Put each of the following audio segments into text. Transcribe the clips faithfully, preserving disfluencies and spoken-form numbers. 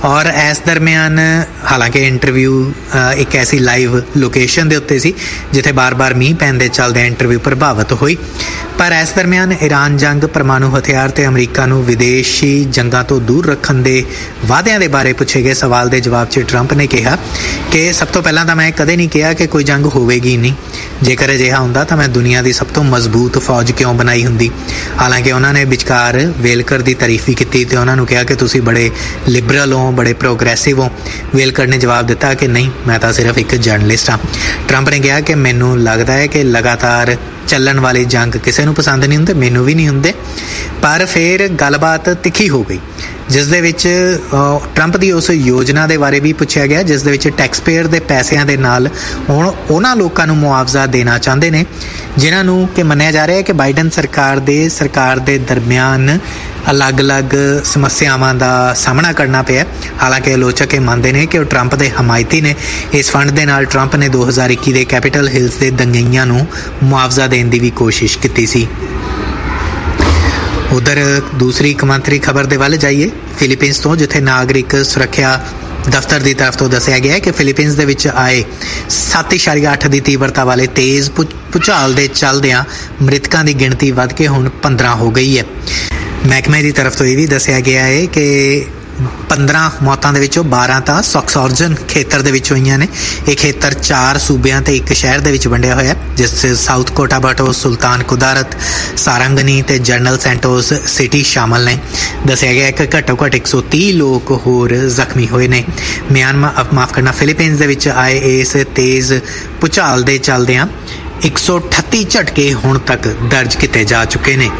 और इस दरम्यान हालांकि इंटरव्यू एक ऐसी लाइव लोकेशन के उत्ते सी जिथे बार बार मीह पैन के चलदे इंटरव्यू प्रभावित हुई। पर इस दरम्यान ईरान जंग परमाणु हथियार ते अमरीका नूं विदेशी जंगां तो दूर रखण दे वादियां दे बारे पूछे गए सवाल के जवाब च ट्रंप ने कहा कि सब तो पहलां तां मैं कदे नहीं कहा कि कोई जंग होवेगी नहीं, जेकर अजिहा हुंदा तां मैं दुनिया की सब तो मजबूत फौज क्यों बनाई हुंदी। हालांकि उन्होंने विचकार वेलकर की तारीफ भी की तो उन्होंने कहा कि तुसीं बड़े लिबरल हो, बड़े प्रोग्रैसिव हो। वेलकर ने जवाब दिता कि नहीं, मैं तो सिर्फ एक जर्नलिस्ट हाँ। ट्रंप ने कहा कि मैनू लगता है कि लगातार ਚੱਲਣ वाली जंग किसी ਨੂੰ पसंद नहीं ਹੁੰਦੇ, मैनू भी नहीं ਹੁੰਦੇ। पर फिर गलबात तिखी हो गई जिस दे विच ट्रंप की उस योजना के बारे भी पूछा गया जिस दे विच टैक्सपेयर के पैसों के नाल हुण उन्हां लोकां नूं मुआवजा देना चाहते हैं जिन्हां नूं कि मन्निया जा रहा है कि बाइडन सरकार दे सरकार दे दरम्यान अलग अलग समस्यावां का सामना करना पिया। हालांकि आलोचक मानते हैं कि वह ट्रंप के हमायती ने। इस फंड के नाल ट्रंप ने दो हज़ार इक्की के कैपिटल हिल्स के दंगइयां नूं मुआवजा देने की भी कोशिश की सी। उधर दूसरी कमांतरी खबर के वल जाइए फिलीपींस तो, जिथे नागरिक सुरक्षा दफ्तर की तरफ तो दसिया गया है कि फिलीपींस दे विच आए सत्त इशारिया अठ की तीव्रता वाले तेज़ भूचाल के चलदियां मृतकों की गिणती वध के हुण पंद्रह हो गई है। महकमे की तरफ तो यह भी दसिया गया है कि पंद्रह मौतों के बारह तो सॉक्सॉर्जन खेतर के हुई ने। यह खेतर चार सूबियां ते एक शहर के वंडिया होया जिस साउथ कोटाबाटो, सुल्तान कुदारत, सारंगनी ते जनरल सेंटोस सिटी शामिल ने। दसिया गया कि घट्टो घट्ट एक सौ तीह लोग होर जख्मी हुए ने। म्यांमार माफ करना फिलीपींस के आए इस तेज़ भूचाल के चलदियां एक सौ अठत्ती झटके हुण तक दर्ज किए जा चुके हैं।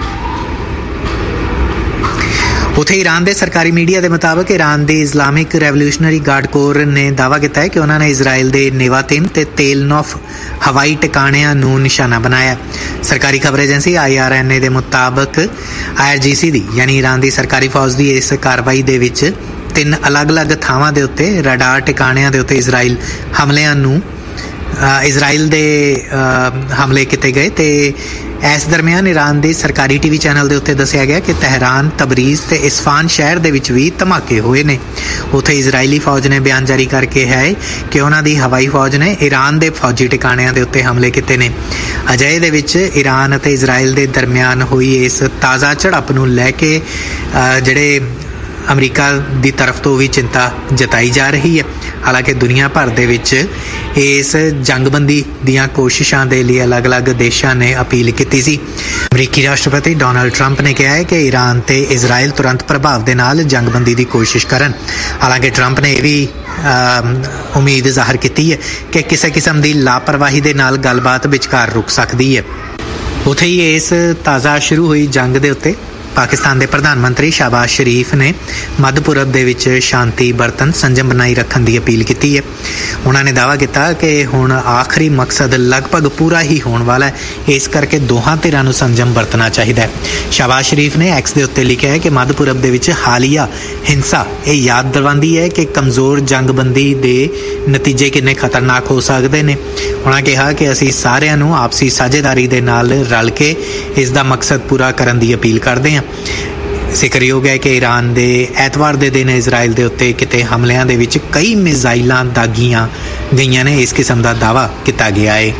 उत्थे ईरान के सरकारी मीडिया के मुताबिक ईरान की इस्लामिक रेवोल्यूशनरी गार्ड कोर ने दावा किया है कि उन्होंने इजराइल के नेवातिम ते तेलनोफ हवाई टिकाणियां नूं निशाना बनाया। सरकारी खबर agency I R N A के मुताबिक आई आर जी सी की यानी ईरान की सरकारी फौज की इस कार्रवाई दे विच तीन अलग अलग थावां दे उत्ते रडार टिकाणियां दे उत्ते इजराइल हमलियां नूं इजराइल दे हमले किए गए। तो इस दरम्यान ईरान के सरकारी टीवी चैनल के उत्ते दसिया गया कि तहरान, तबरीज ते इस्फान शहर दे विच भी धमाके हुए ने। उत्थे इजरायली फौज ने बयान जारी करके है कि उन्हां दी हवाई फौज ने ईरान के फौजी टिकाणियां दे उत्ते हमले किए ने। अजय दे विच ईरान ते इजराइल के दरम्यान हुई इस ताज़ा झड़प नूं लैके जिहड़े अमरीका की तरफ तो भी चिंता जताई जा रही है। हालांकि दुनिया भर दे विच इस जंगबंदी दीयां कोशिशां दे लिए अलग अलग देशों ने अपील की सी। अमरीकी राष्ट्रपति डोनाल्ड ट्रंप ने कहा है कि ईरान ते इजराइल तुरंत प्रभाव के नाल जंगबंदी की कोशिश करन। हालांकि ट्रंप ने यह भी उम्मीद जाहिर की है कि किसी किस्म की लापरवाही के नाल गलबात विचकार रुक सकती है। उत्थे ही इस ताज़ा शुरू हुई जंग के उत्ते पाकिस्तान के प्रधानमंत्री शहबाज शरीफ ने मध्य पूरब दे विच शांति बरतन संजम बनाई रखने की अपील की है। उन्होंने दावा किया कि हुण आखिरी मकसद लगभग पूरा ही होने वाला है, इस करके दोहां धिरां नूं संजम बरतना चाहिए। शहबाज शरीफ ने एक्स के उत्ते लिखा है कि मध्य पूरब दे विच हालिया हिंसा ये याद दिलांदी है कि कमज़ोर जंगबंदी के नतीजे किन्ने खतरनाक हो सकते हैं। उन्होंने कहा कि असीं सारिआं नूं आपसी साझेदारी दे नाल रल के इसका मकसद पूरा करने की अपील करते हैं। जिक्रयोग है कि ईरान के एतवार के दिन इजराइल के उत्ते किते हमलियां दे विच कई मिसाइलां दागियां गईयां ने, इस किस्म का दावा किया गया है।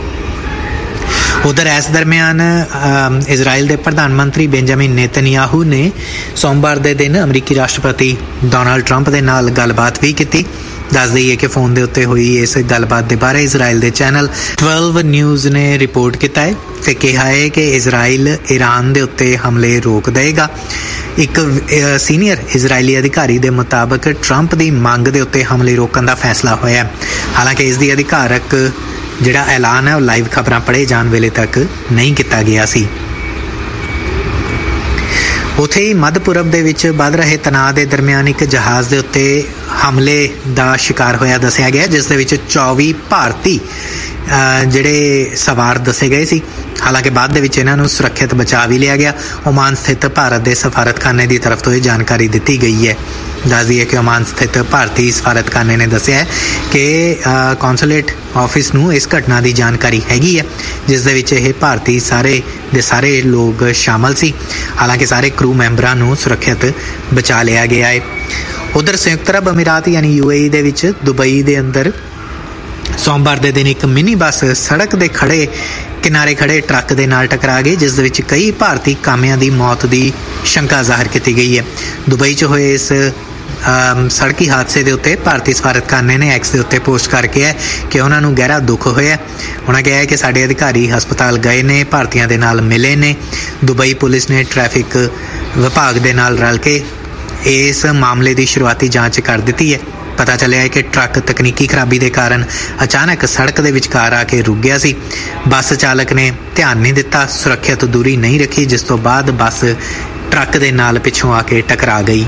उधर इस दरम्यान इजराइल के प्रधानमंत्री बेंजामिन नेतन्याहू ने सोमवार के दिन अमरीकी राष्ट्रपति डोनाल्ड ट्रंप के नाल गलबात भी की। दस दईए कि फोन के उत्ते हुई इस गलबात के बारे इजराइल के चैनल ट्वेल्व न्यूज़ ने रिपोर्ट किया है तो कहा है कि इजराइल ईरान के उत्ते हमले रोक देगा। एक सीनियर इजरायली अधिकारी के मुताबिक ट्रंप की मंग के उत्ते हमले रोकने का फैसला होया। हालांकि इसकी अधिकारक जिहड़ा ऐलान है वह लाइव खबर पढ़े जाने वेले तक नहीं किया गया सी। उत्थे ही मध्य पूरब दे विच वध रहे तनाव के दरम्यान एक जहाज़ के उत्ते हमले का शिकार होया दसिया गया जिस दे विच चौबी भारती जिहड़े सवार दसे गए सी। हालांकि बाद दे विच इन्हां नूं सुरक्षित बचा भी लिया गया। ओमान स्थित भारत के सफारतखाने की तरफ तो यह जानकारी दी गई है। दस दिए कि ओमान स्थित भारतीय सफारतखाने ने दसिया है कि कौंसलेट ऑफिस नूं इस घटना की जानकारी हैगी है जिस दे विच यह भारतीय सारे दे सारे लोग शामिल सी। हालांकि सारे क्रू मैंबरां नूं सुरक्षित बचा लिया गया है। उधर संयुक्त अरब अमीरात यानी U A E they which Dubai दे अंदर सोमवार के दिन एक मिनी बस सड़क के खड़े किनारे खड़े ट्रक के नाल टकरा गई, जिस दे विच कई भारतीय कामियां की मौत की शंका जाहिर की गई है। दुबई च होए इस सड़की हादसे के उत्ते भारतीय सफारतखाने ने एक्स के उत्ते पोस्ट करके है कि उन्होंने गहरा दुख होया। उन्होंने कहा है कि साडे अधिकारी हस्पताल गए ने, भारतीयों के नाल मिले ने। दुबई पुलिस ने ट्रैफिक विभाग के नाल रल के इस मामले की शुरुआती जांच कर दी है। पता चलिया है कि ट्रक तकनीकी खराबी के कारण अचानक सड़क के विचकार आके रुक गया सी। बस चालक ने ध्यान नहीं दिता, सुरक्षित दूरी नहीं रखी, जिस तो बाद बस ट्रक के नाल पिछों आके टकरा गई।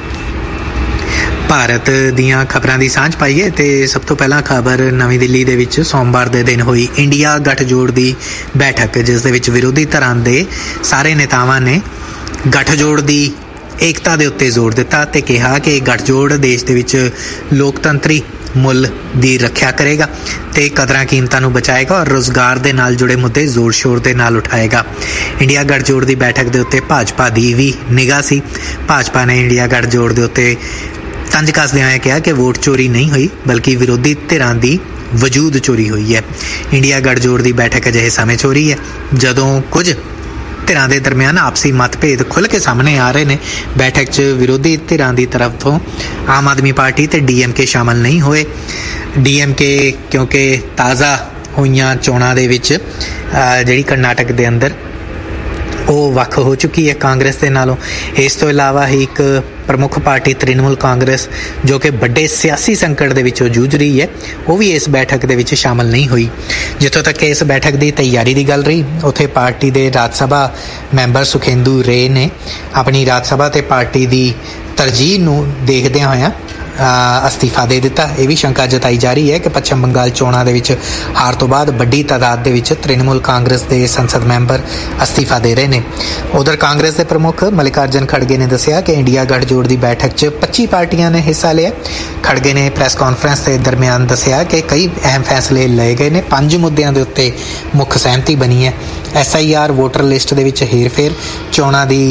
भारत दीयां खबरां दी सांझ पाईए ते सब तो पहला खबर नवी दिल्ली दे विच सोमवार दे दिन हुई इंडिया गठजोड़ दी बैठक, जिस दे विच विरोधी धरां दे सारे नेतावां ने गठजोड़ दी एकता दे उत्ते जोर दिता ते कहा कि गठजोड़ देश दे विच लोकतंत्री मुल दी रखिया करेगा ते कदरां कीमतां नूं बचाएगा और रोजगार दे नाल जुड़े मुद्दे जोर शोर दे नाल उठाएगा। इंडिया गठजोड़ दी बैठक दे उत्ते भाजपा दी भी निगाह सी। भाजपा ने इंडिया गठजोड़ दे उत्ते तंज कसदे होए कहा कि वोट चोरी नहीं हुई बल्कि विरोधी धिरां दी वजूद चोरी हुई है। इंडिया गठजोड़ दी बैठक अजिहे समय चोरी है जदों कुछ धिरां दे दरमियान आपसी मतभेद खुल के सामने आ रहे ने। बैठक च विरोधी धिरां दी तरफ तो आम आदमी पार्टी ते डी एम के शामिल नहीं होए। डी एम के क्योंकि ताज़ा होईयां चोणां दे विच जिहड़ी कर्नाटक दे अंदर वो वख हो चुकी है कांग्रेस के नालों। इस तो इलावा ही एक प्रमुख पार्टी तृणमूल कांग्रेस जो कि बड़े सियासी संकट के विचों जूझ रही है, वो भी इस बैठक के विच शामिल नहीं हुई। जितों तक इस बैठक की तैयारी की गल रही, उत्थे पार्टी के राज सभा मैंबर सुखेंदू रे ने अपनी राज सभा ते पार्टी की तरजीह नूं देखदे होया अस्तीफा दे दिता। यह भी शंका जताई जा रही है कि पश्चिम बंगाल चोणां दे विच हार तो बाद बड़ी तादाद दे विच तृणमूल कांग्रेस के संसद मैंबर अस्तीफा दे रहे हैं। उधर कांग्रेस के प्रमुख मल्लिकार्जुन खड़गे ने दस्सिया कि इंडिया गठजोड़ की बैठक च पच्ची पार्टियां ने हिस्सा लिया। खड़गे ने प्रैस कॉन्फ्रेंस के दरमियान दस्सिया कि कई अहम फैसले लए गए ने, पंज मुद्दों के उत्ते मुख सहमति बनी है। S I R voter list के विच हेरफेर, चोणां दी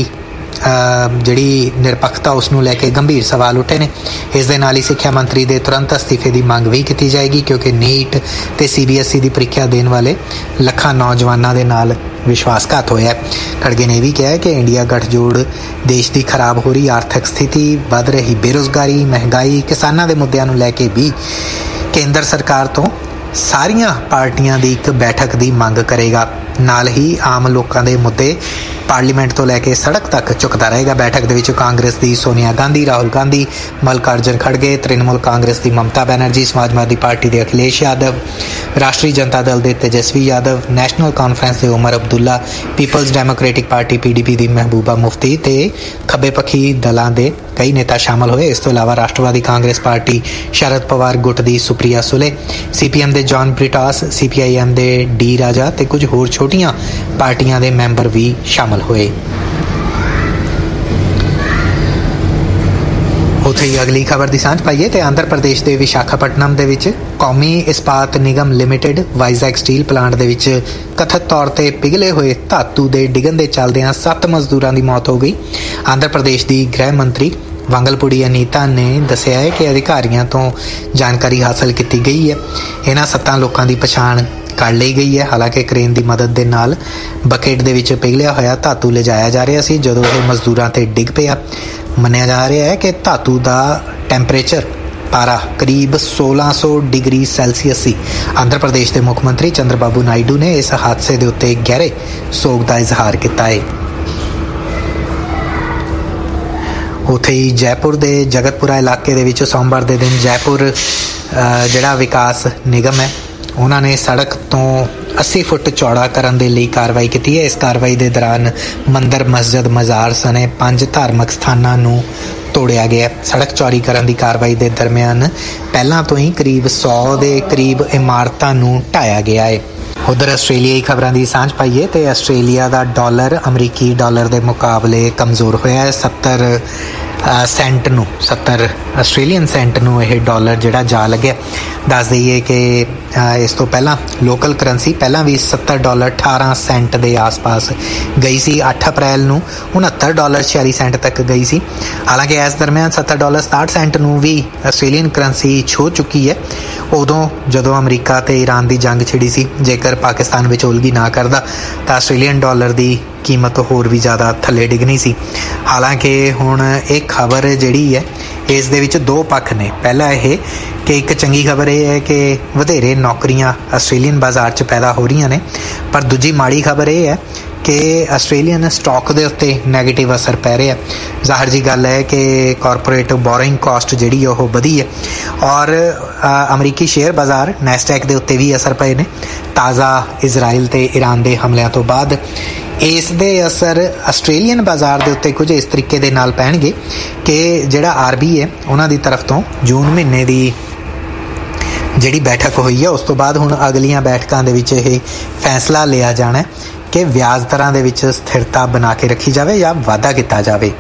जिहड़ी निरपक्षता उसनूं लैके गंभीर सवाल उठे ने। इस दे नाल ही सिक्ख्या मंत्री के तुरंत अस्तीफे की मंग भी की जाएगी क्योंकि नीट ते सी बी एस ई की प्रीख्या देने वाले लखां नौजवानों के नाल विश्वासघात होया। खड़गे ने भी कहा कि इंडिया गठजोड़ देश की खराब हो रही आर्थिक स्थिति, बढ़ रही बेरोजगारी, महंगाई, किसानों के मुद्दों नूं लैके भी केंद्र सरकार तो सारियां पार्टियां दी एक बैठक की मंग करेगा। नाल ही आम लोगों के मुद्दे पार्लीमेंट तो लैके सड़क तक चुकता रहेगा। बैठक दे विच कांग्रेस की सोनिया गांधी, राहुल गांधी, मल्लिकार्जुन खड़गे, तृणमूल कांग्रेस की ममता बनर्जी, समाजवादी पार्टी के अखिलेश यादव, राष्ट्रीय जनता दल के तेजस्वी यादव, नैशनल कॉन्फ्रेंस के Omar Abdullah, peoples democratic party P D P की महबूबा मुफ्ती ते खब्बे पखी दलों के कई नेता शामिल हुए। इस तो इलावा राष्ट्रवादी कांग्रेस पार्टी शरद पवार गुट की Supriya Sule, C P M के John Brittas, C P I am के डी राजा ते कुछ होर छोटियां पार्टियां के मैंबर भी शामिल होए। उत्थे ही अगली खबर की सांझ पाईए तो आंध्र प्रदेश के विशाखापट्टनम दे विच कौमी इस्पात निगम लिमिटेड वाइजैक स्टील प्लांट दे विच कथित तौर पर पिघले हुए धातु के डिगन के चलदियां सत्त मजदूरों की मौत हो गई। आंध्र प्रदेश की गृह मंत्री वांगलपुड़ी अनीता ने दस्सिया है कि अधिकारियों तो जानकारी हासिल की गई है। इन्हां सत्तां लोगों की पछाण कर ली गई है। हालांकि क्रेन की मदद के नाल बकेट दे विच पिघलिया होया धातु ले जाया जा रहा सी जदों यह मजदूरों ते डिग पिया। मन्निया जा रहा है कि धातु का टैंपरेचर पारा करीब सोलह सौ डिग्री सैल्सीयस सी। आंध्र प्रदेश के मुख्यमंत्री चंद्रबाबू नायडू ने इस हादसे के उत्ते गहरे सोग का इजहार किया है। उत्थे ही जयपुर के जगतपुरा इलाके दे विच सोमवार के दिन जयपुर जिहड़ा विकास निगम है उन्होंने सड़क तो अस्सी फुट चौड़ा करने के लिए कार्रवाई की है। इस कार्रवाई के दौरान मंदिर, मस्जिद, मज़ार सने पांच धार्मिक स्थानों नूं तोड़िया गया। सड़क चौड़ी करने की कार्रवाई के दरमियान पहला तो ही करीब सौ के करीब इमारतों नूं ढाया गया है। उधर आस्ट्रेलियाई खबरों की सांझ पाईए तो आस्ट्रेलिया का डॉलर अमरीकी डॉलर के मुकाबले कमज़ोर होया है। सत्तर ਸੈਂਟ ਨੂੰ ਸੱਤਰ ਆਸਟ੍ਰੇਲੀਅਨ ਸੈਂਟ ਨੂੰ ਇਹ ਡਾਲਰ ਜਿਹੜਾ ਜਾ ਲੱਗਿਆ। ਦੱਸ ਦਈਏ ਕਿ ਇਸ ਤੋਂ ਪਹਿਲਾਂ ਲੋਕਲ ਕਰੰਸੀ ਪਹਿਲਾਂ ਵੀ ਸੱਤਰ ਡਾਲਰ ਅਠਾਰਾਂ ਸੈਂਟ ਦੇ ਆਸ-ਪਾਸ ਗਈ ਸੀ। ਅੱਠ ਅਪ੍ਰੈਲ ਨੂੰ ਉਣਹੱਤਰ ਡਾਲਰ ਛਿਆਲੀ ਸੈਂਟ ਤੱਕ ਗਈ ਸੀ। ਹਾਲਾਂਕਿ ਇਸ ਦਰਮਿਆਨ ਸੱਤਰ ਡਾਲਰ ਸਤਾਹਠ ਸੈਂਟ ਨੂੰ ਵੀ ਆਸਟ੍ਰੇਲੀਅਨ ਕਰੰਸੀ ਛੂਹ ਚੁੱਕੀ ਹੈ। ਉਦੋਂ ਜਦੋਂ ਅਮਰੀਕਾ ਤੇ ਈਰਾਨ ਦੀ ਜੰਗ ਛਿੜੀ ਸੀ, ਜੇਕਰ ਪਾਕਿਸਤਾਨ ਵਿਚੋਲਗੀ ਨਾ ਕਰਦਾ ਤਾਂ ਆਸਟ੍ਰੇਲੀਅਨ ਡਾਲਰ ਦੀ ਕੀਮਤ ਹੋਰ ਵੀ ਜ਼ਿਆਦਾ ਥੱਲੇ ਡਿੱਗਣੀ ਸੀ। ਹਾਲਾਂਕਿ ਹੁਣ ਇਹ ਖਬਰ ਜਿਹੜੀ ਹੈ ਇਸ ਦੇ ਵਿੱਚ ਦੋ ਪੱਖ ਨੇ। ਪਹਿਲਾ ਇਹ ਕਿ ਇੱਕ ਚੰਗੀ ਖਬਰ ਇਹ ਹੈ ਕਿ ਵਧੇਰੇ ਨੌਕਰੀਆਂ ਆਸਟ੍ਰੇਲੀਅਨ ਬਾਜ਼ਾਰ 'ਚ ਪੈਦਾ ਹੋ ਰਹੀਆਂ ਨੇ, ਪਰ ਦੂਜੀ ਮਾੜੀ ਖਬਰ ਇਹ ਹੈ ਕਿ ਆਸਟ੍ਰੇਲੀਅਨ ਸਟਾਕ ਦੇ ਉੱਤੇ ਨੈਗੇਟਿਵ ਅਸਰ ਪੈ ਰਿਹਾ। ਜ਼ਾਹਰ ਜੀ ਗੱਲ ਹੈ ਕਿ ਕਾਰਪੋਰੇਟ ਬੋਰਿੰਗ ਕਾਸਟ ਜਿਹੜੀ ਉਹ ਵਧੀ ਹੈ ਔਰ ਅਮਰੀਕੀ ਸ਼ੇਅਰ ਬਾਜ਼ਾਰ ਨੈਸਡੈਕ ਦੇ ਉੱਤੇ ਵੀ ਅਸਰ ਪਏ ਨੇ ਤਾਜ਼ਾ ਇਜ਼ਰਾਈਲ ਤੇ ਈਰਾਨ ਦੇ ਹਮਲਿਆਂ ਤੋਂ ਬਾਅਦ। ਇਸ ਦੇ ਅਸਰ ਆਸਟ੍ਰੇਲੀਅਨ ਬਾਜ਼ਾਰ ਦੇ ਉੱਤੇ ਕੁਝ ਇਸ ਤਰੀਕੇ ਦੇ ਨਾਲ ਪੈਣਗੇ ਕਿ ਜਿਹੜਾ ਆਰ ਬੀ ਹੈ ਉਹਨਾਂ ਦੀ ਤਰਫ ਤੋਂ ਜੂਨ ਮਹੀਨੇ ਦੀ ਜਿਹੜੀ ਬੈਠਕ ਹੋਈ ਹੈ ਉਸ ਤੋਂ ਬਾਅਦ ਹੁਣ ਅਗਲੀਆਂ ਬੈਠਕਾਂ ਦੇ ਵਿੱਚ ਇਹ ਫੈਸਲਾ ਲਿਆ ਜਾਣਾ ਕਿ ਵਿਆਜ ਦਰਾਂ ਦੇ ਵਿੱਚ ਸਥਿਰਤਾ ਬਣਾ ਕੇ ਰੱਖੀ ਜਾਵੇ ਜਾਂ ਵਾਧਾ ਕੀਤਾ ਜਾਵੇ।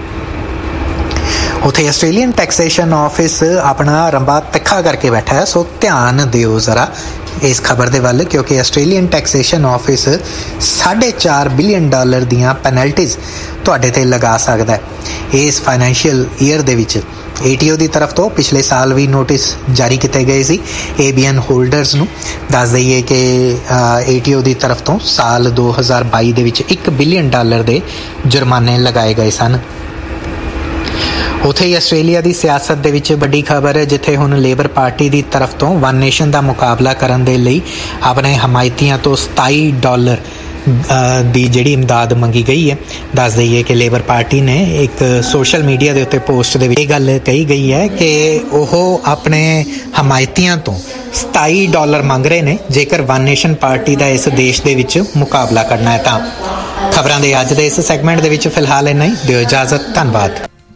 ਉੱਥੇ ਆਸਟ੍ਰੇਲੀਅਨ ਟੈਕਸੇਸ਼ਨ ਆਫਿਸ ਆਪਣਾ ਰੰਬਾ ਤਿੱਖਾ ਕਰਕੇ ਬੈਠਾ ਹੈ, ਸੋ ਧਿਆਨ ਦਿਓ ਜ਼ਰਾ ਇਸ ਖਬਰ ਦੇ ਵੱਲ, ਕਿਉਂਕਿ ਆਸਟ੍ਰੇਲੀਅਨ ਟੈਕਸੇਸ਼ਨ ਆਫਿਸ ਸਾਢੇ ਚਾਰ ਬਿਲੀਅਨ ਡਾਲਰ ਦੀਆਂ ਪੈਨਲਟੀਜ਼ ਤੁਹਾਡੇ 'ਤੇ ਲਗਾ ਸਕਦਾ ਹੈ ਇਸ ਫਾਈਨੈਂਸ਼ੀਅਲ ਈਅਰ ਦੇ ਵਿੱਚ। ਏ ਟੀ ਓ ਦੀ ਤਰਫ ਤੋਂ ਪਿਛਲੇ ਸਾਲ ਵੀ ਨੋਟਿਸ ਜਾਰੀ ਕੀਤੇ ਗਏ ਸੀ ਏ ਬੀ ਐਨ ਹੋਲਡਰਸ ਨੂੰ। ਦੱਸ ਦਈਏ ਕਿ ਏ ਟੀ ਓ ਦੀ ਤਰਫ ਤੋਂ ਸਾਲ ਦੋ ਹਜ਼ਾਰ ਬਾਈ ਦੇ ਵਿੱਚ ਇੱਕ ਬਿਲੀਅਨ ਡਾਲਰ ਦੇ ਜੁਰਮਾਨੇ ਲਗਾਏ ਗਏ ਸਨ। ਉੱਥੇ ਹੀ ਆਸਟ੍ਰੇਲੀਆ ਦੀ ਸਿਆਸਤ ਦੇ ਵਿੱਚ ਵੱਡੀ ਖਬਰ ਹੈ, ਜਿੱਥੇ ਹੁਣ ਲੇਬਰ ਪਾਰਟੀ ਦੀ ਤਰਫ ਤੋਂ ਵਨ ਨੇਸ਼ਨ ਦਾ ਮੁਕਾਬਲਾ ਕਰਨ ਦੇ ਲਈ ਆਪਣੇ ਹਮਾਇਤੀਆਂ ਤੋਂ ਸਤਾਈ ਡਾਲਰ ਦੀ ਜਿਹੜੀ ਇਮਦਾਦ ਮੰਗੀ ਗਈ ਹੈ। ਦੱਸ ਦਈਏ ਕਿ ਲੇਬਰ ਪਾਰਟੀ ਨੇ ਇੱਕ ਸੋਸ਼ਲ ਮੀਡੀਆ ਦੇ ਉੱਤੇ ਪੋਸਟ ਦੇ ਵਿੱਚ ਇਹ ਗੱਲ ਕਹੀ ਗਈ ਹੈ ਕਿ ਉਹ ਆਪਣੇ ਹਮਾਇਤੀਆਂ ਤੋਂ ਸਤਾਈ ਡਾਲਰ ਮੰਗ ਰਹੇ ਨੇ ਜੇਕਰ ਵਨ ਨੇਸ਼ਨ ਪਾਰਟੀ ਦਾ ਇਸ ਦੇਸ਼ ਦੇ ਵਿੱਚ ਮੁਕਾਬਲਾ ਕਰਨਾ ਹੈ ਤਾਂ। ਖਬਰਾਂ ਦੇ ਅੱਜ ਦੇ ਇਸ ਸੈਗਮੈਂਟ ਦੇ ਵਿੱਚ ਫਿਲਹਾਲ ਇੰਨਾ ਹੀ। ਦਿਓ ਇਜਾਜ਼ਤ। ਧੰਨਵਾਦ।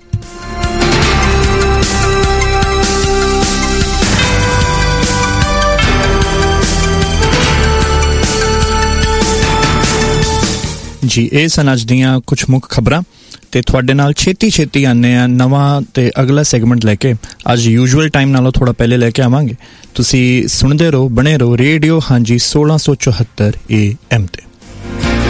ਜੀ ਇਹ ਸਨ ਅੱਜ ਦੀਆਂ ਕੁਝ ਮੁੱਖ ਖਬਰਾਂ ਤੇ ਤੁਹਾਡੇ ਨਾਲ ਛੇਤੀ ਛੇਤੀ ਆਉਂਦੇ ਆ ਨਵਾਂ ਤੇ ਅਗਲਾ ਸੈਗਮੈਂਟ ਲੈ ਕੇ। ਅੱਜ ਯੂਜੂਅਲ ਟਾਈਮ ਨਾਲੋਂ ਥੋੜਾ ਪਹਿਲੇ ਲੈ ਕੇ ਆਵਾਂਗੇ। ਤੁਸੀਂ ਸੁਣਦੇ ਰਹੋ, ਬਣੇ ਰਹੋ ਰੇਡੀਓ ਹਾਂਜੀ ਸੋਲਾਂ ਸੌ ਚੁਹੱਤਰ ਏ ਐਮ ਤੇ।